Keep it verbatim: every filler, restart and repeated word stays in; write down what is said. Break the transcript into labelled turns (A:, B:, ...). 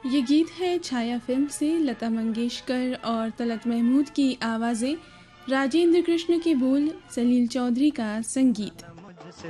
A: ये गीत है छाया फिल्म से। लता मंगेशकर और तलत महमूद की आवाज़ें, राजेंद्र कृष्ण के बोल, सलील चौधरी का संगीत।